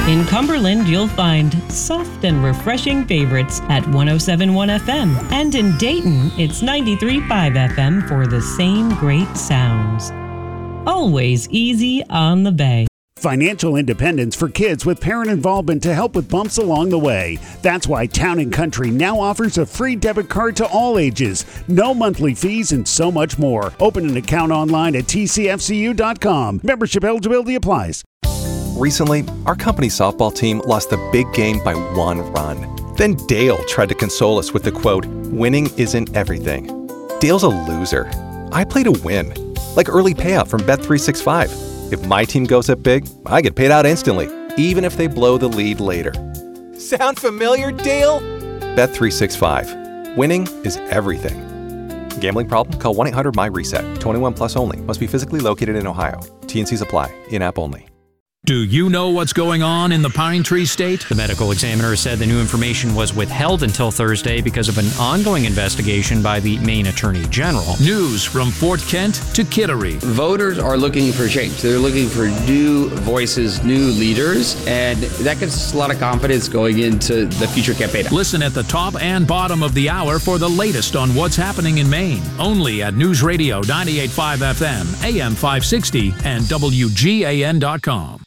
In Cumberland, you'll find soft and refreshing favorites at 107.1 FM. And in Dayton, it's 93.5 FM for the same great sounds. Always easy on the bay. Financial independence for kids with parent involvement to help with bumps along the way. That's why Town & Country now offers a free debit card to all ages, no monthly fees, and so much more. Open an account online at tcfcu.com. Membership eligibility applies. Recently, our company softball team lost the big game by 1 run. Then Dale tried to console us with the quote, "Winning isn't everything." Dale's a loser. I play to win. Like early payout from Bet365. If my team goes up big, I get paid out instantly, even if they blow the lead later. Sound familiar, Dale? Bet365. Winning is everything. Gambling problem? Call 1-800-MY-RESET. 21 plus only. Must be physically located in Ohio. T&Cs apply. In-app only. Do you know what's going on in the Pine Tree State? The medical examiner said the new information was withheld until Thursday because of an ongoing investigation by the Maine Attorney General. News from Fort Kent to Kittery. Voters are looking for change. They're looking for new voices, new leaders, and that gives us a lot of confidence going into the future campaign. Listen at the top and bottom of the hour for the latest on what's happening in Maine. Only at News Radio 98.5 FM, AM 560, and WGAN.com.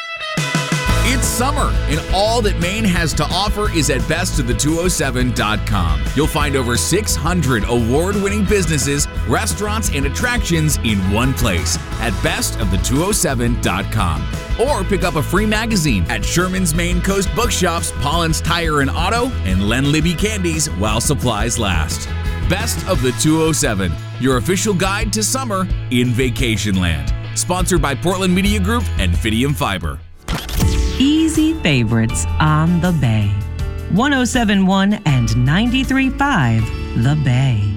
It's summer, and all that Maine has to offer is at bestofthe207.com. You'll find over 600 award-winning businesses, restaurants, and attractions in one place at bestofthe207.com. Or pick up a free magazine at Sherman's Maine Coast Bookshops, Pollen's Tire and Auto, and Len Libby Candies while supplies last. Best of the 207, your official guide to summer in Vacationland. Sponsored by Portland Media Group and Fidium Fiber. Easy favorites on the Bay. 107.1 and 93.5 The Bay.